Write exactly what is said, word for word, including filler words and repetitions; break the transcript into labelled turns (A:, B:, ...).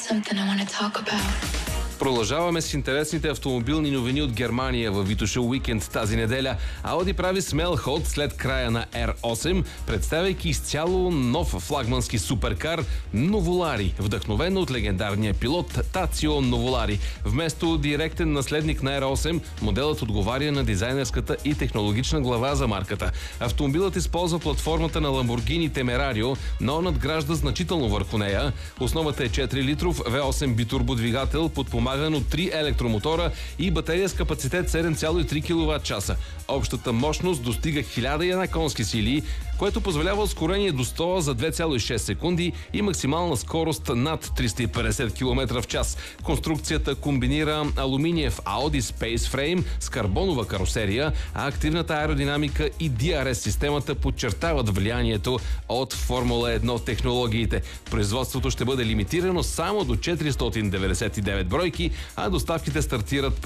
A: something I want to talk about.
B: Продължаваме с интересните автомобилни новини от Германия във Витоша уикенд тази неделя. Ауди прави смел ход след края на Ар осем, представяйки изцяло нов флагмански суперкар Nuvolari, вдъхновен от легендарния пилот Тацио Nuvolari. Вместо директен наследник на Ар осем, моделът отговаря на дизайнерската и технологична глава за марката. Автомобилът използва платформата на Lamborghini Temerario, но надгражда значително върху нея. Основата е четири литров Ви осем битурбодвигател, подпомаган от три електромотора и батерия с капацитет седем цяло и три киловат-часа. Общата мощност достига хиляда и една конски сили, което позволява ускорение до сто за две цяло и шест секунди и максимална скорост над триста и петдесет километра в час. Конструкцията комбинира алуминиев Audi Space Frame с карбонова карусерия, а активната аеродинамика и Ди Ар Ес системата подчертават влиянието от Формула едно технологиите. Производството ще бъде лимитирано само до четиристотин деветдесет и девет бройки, а доставките стартират